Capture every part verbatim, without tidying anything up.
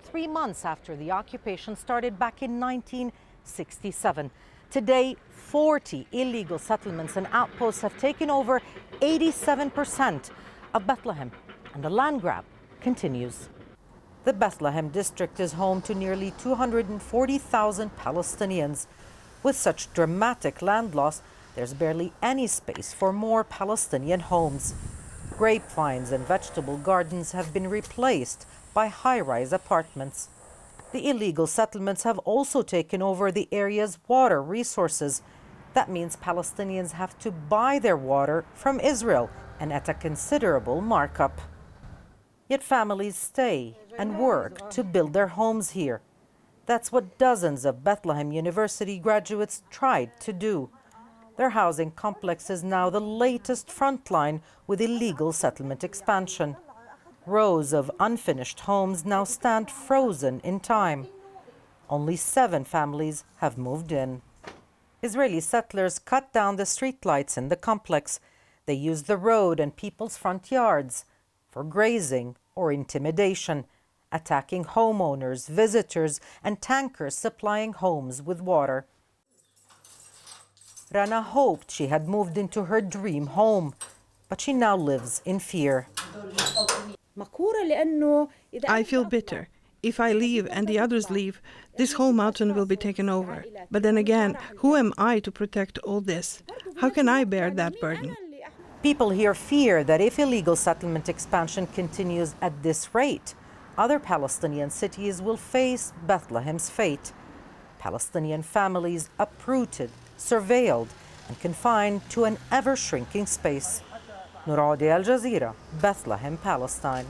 three months after the occupation started back in nineteen sixty-seven. Today, forty illegal settlements and outposts have taken over eighty-seven percent of Bethlehem, and the land grab continues. The Bethlehem district is home to nearly two hundred forty thousand Palestinians. With such dramatic land loss, there's barely any space for more Palestinian homes. Grapevines and vegetable gardens have been replaced by high-rise apartments. The illegal settlements have also taken over the area's water resources. That means Palestinians have to buy their water from Israel, and at a considerable markup. Yet families stay and work to build their homes here. That's what dozens of Bethlehem University graduates tried to do. Their housing complex is now the latest frontline with illegal settlement expansion. Rows of unfinished homes now stand frozen in time. Only seven families have moved in. Israeli settlers cut down the streetlights in the complex. They use the road and people's front yards for grazing or intimidation, attacking homeowners, visitors, and tankers supplying homes with water. Rana hoped she had moved into her dream home, but she now lives in fear. I feel bitter. If I leave and the others leave, this whole mountain will be taken over. But then again, who am I to protect all this? How can I bear that burden? People here fear that if illegal settlement expansion continues at this rate, other Palestinian cities will face Bethlehem's fate. Palestinian families uprooted, surveilled, and confined to an ever-shrinking space. Nooradi, Al Jazeera, Bethlehem, Palestine.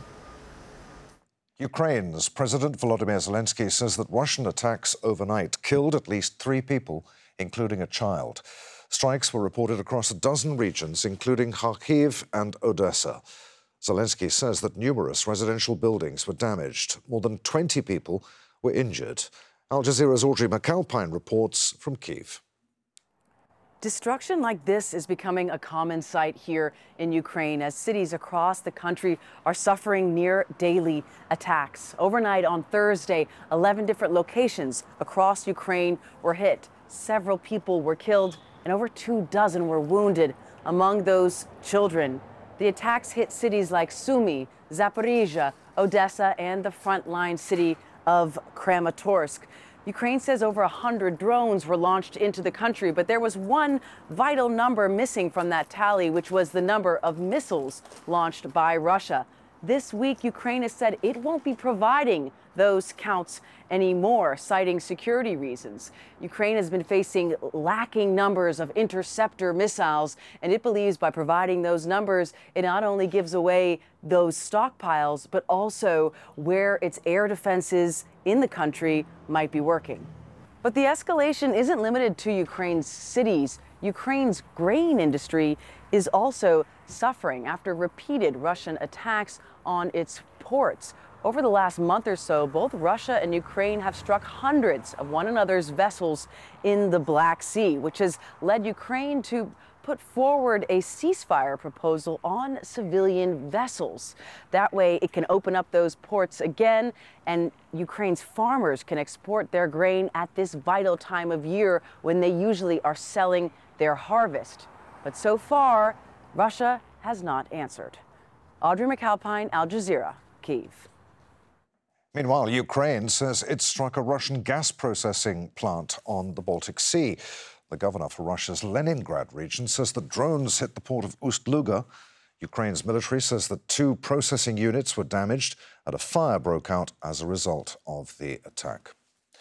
Ukraine's President Volodymyr Zelensky says that Russian attacks overnight killed at least three people, including a child. Strikes were reported across a dozen regions, including Kharkiv and Odessa. Zelensky says that numerous residential buildings were damaged. More than twenty people were injured. Al Jazeera's Audrey McAlpine reports from Kyiv. Destruction like this is becoming a common sight here in Ukraine as cities across the country are suffering near daily attacks. Overnight on Thursday, eleven different locations across Ukraine were hit. Several people were killed and over two dozen were wounded, among those children. The attacks hit cities like Sumy, Zaporizhia, Odessa, and the frontline city of Kramatorsk. Ukraine says over one hundred drones were launched into the country, but there was one vital number missing from that tally, which was the number of missiles launched by Russia. This week, Ukraine has said it won't be providing those counts anymore, citing security reasons. Ukraine has been facing lacking numbers of interceptor missiles, and it believes by providing those numbers, it not only gives away those stockpiles, but also where its air defenses in the country might be working. But the escalation isn't limited to Ukraine's cities. Ukraine's grain industry is also suffering after repeated Russian attacks on its ports. Over the last month or so, both Russia and Ukraine have struck hundreds of one another's vessels in the Black Sea, which has led Ukraine to put forward a ceasefire proposal on civilian vessels. That way it can open up those ports again, and Ukraine's farmers can export their grain at this vital time of year when they usually are selling their harvest. But so far, Russia has not answered. Audrey McAlpine, Al Jazeera, Kyiv. Meanwhile, Ukraine says it struck a Russian gas processing plant on the Baltic Sea. The governor for Russia's Leningrad region says that drones hit the port of Ust-Luga. Ukraine's military says that two processing units were damaged and a fire broke out as a result of the attack.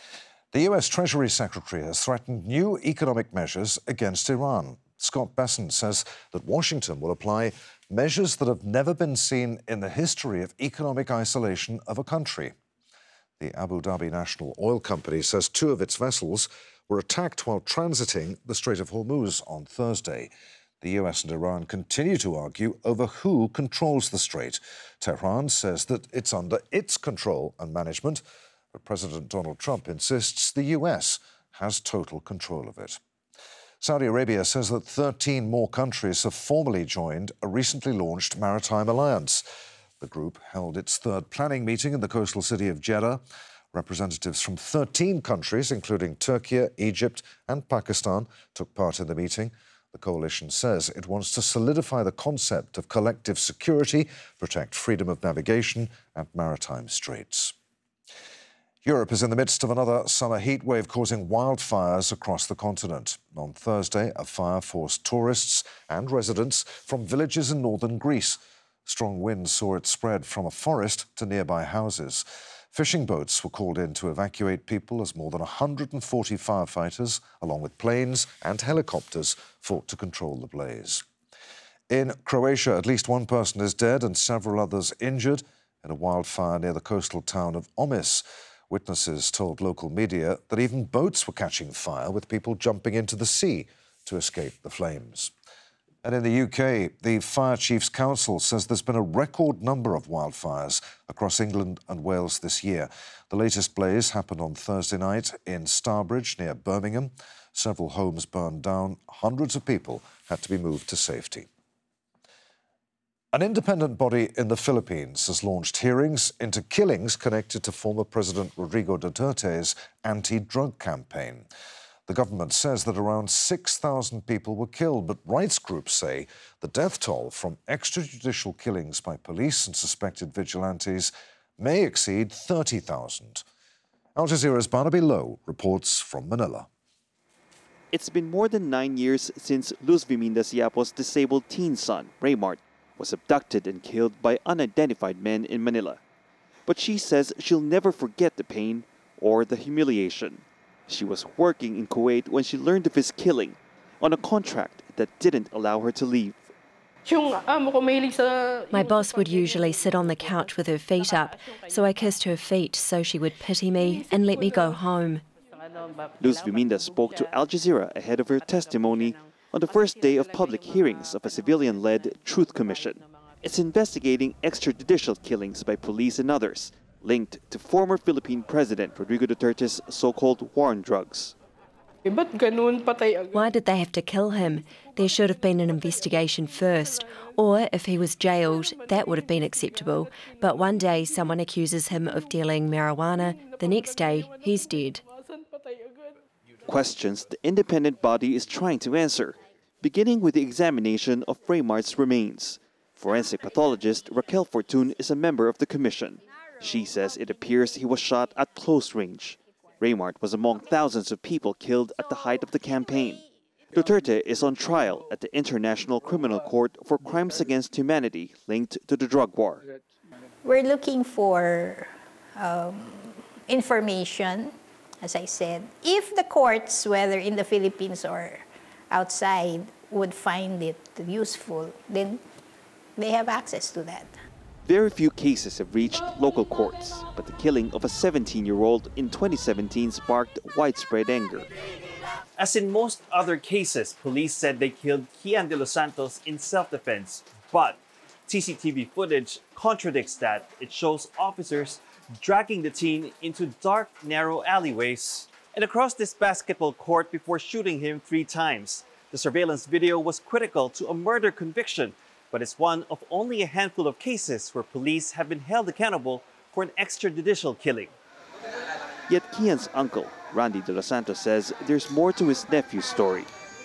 The U S Treasury Secretary has threatened new economic measures against Iran. Scott Bessent says that Washington will apply measures that have never been seen in the history of economic isolation of a country. The Abu Dhabi National Oil Company says two of its vessels were attacked while transiting the Strait of Hormuz on Thursday. The U S and Iran continue to argue over who controls the strait. Tehran says that it's under its control and management, but President Donald Trump insists the U S has total control of it. Saudi Arabia says that thirteen more countries have formally joined a recently launched maritime alliance. The group held its third planning meeting in the coastal city of Jeddah. Representatives from thirteen countries, including Turkey, Egypt and Pakistan, took part in the meeting. The coalition says it wants to solidify the concept of collective security, protect freedom of navigation and maritime straits. Europe is in the midst of another summer heat wave causing wildfires across the continent. On Thursday, a fire forced tourists and residents from villages in northern Greece. Strong winds saw it spread from a forest to nearby houses. Fishing boats were called in to evacuate people as more than one hundred forty firefighters, along with planes and helicopters, fought to control the blaze. In Croatia, at least one person is dead and several others injured in a wildfire near the coastal town of Omis. Witnesses told local media that even boats were catching fire, with people jumping into the sea to escape the flames. And in the U K, the Fire Chiefs Council says there's been a record number of wildfires across England and Wales this year. The latest blaze happened on Thursday night in Starbridge, near Birmingham. Several homes burned down. Hundreds of people had to be moved to safety. An independent body in the Philippines has launched hearings into killings connected to former President Rodrigo Duterte's anti-drug campaign. The government says that around six thousand people were killed, but rights groups say the death toll from extrajudicial killings by police and suspected vigilantes may exceed thirty thousand. Al Jazeera's Barnaby Lowe reports from Manila. It's been more than nine years since Luz Viminda Siapo's disabled teen son, Raymart, was abducted and killed by unidentified men in Manila. But she says she'll never forget the pain or the humiliation. She was working in Kuwait when she learned of his killing on a contract that didn't allow her to leave. My boss would usually sit on the couch with her feet up, so I kissed her feet so she would pity me and let me go home. Luz Viminda spoke to Al Jazeera ahead of her testimony on the first day of public hearings of a civilian-led Truth Commission. It's investigating extrajudicial killings by police and others, linked to former Philippine President Rodrigo Duterte's so-called war on drugs. Why did they have to kill him? There should have been an investigation first, or if he was jailed, that would have been acceptable. But one day someone accuses him of dealing marijuana, the next day he's dead. Questions the independent body is trying to answer, beginning with the examination of Raymart's remains. Forensic pathologist Raquel Fortun is a member of the commission. She says it appears he was shot at close range. Raymart was among thousands of people killed at the height of the campaign. Duterte is on trial at the International Criminal Court for crimes against humanity linked to the drug war. We're looking for um, information, as I said. If the courts, whether in the Philippines or outside, would find it useful, then they have access to that. Very few cases have reached local courts, but the killing of a seventeen-year-old in twenty seventeen sparked widespread anger. As in most other cases, police said they killed Kian de los Santos in self-defense, but C C T V footage contradicts that. It shows officers dragging the teen into dark, narrow alleyways and across this basketball court before shooting him three times. The surveillance video was critical to a murder conviction, but it's one of only a handful of cases where police have been held accountable for an extrajudicial killing. Yet Kian's uncle, Randy de los Santos, says there's more to his nephew's story.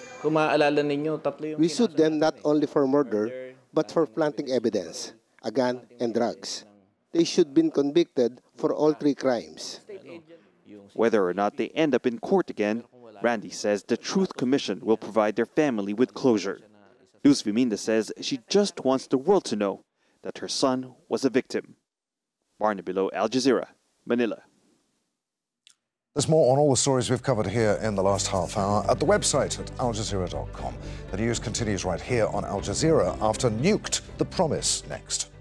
We sued them not only for murder, but for planting evidence, a gun and drugs. They should have been convicted for all three crimes. Whether or not they end up in court again, Randy says the Truth Commission will provide their family with closure. Luz Viminda says she just wants the world to know that her son was a victim. Barnaby Lowe, Al Jazeera, Manila. There's more on all the stories we've covered here in the last half hour at the website at al jazeera dot com. The news continues right here on Al Jazeera after Nuked, The Promise next.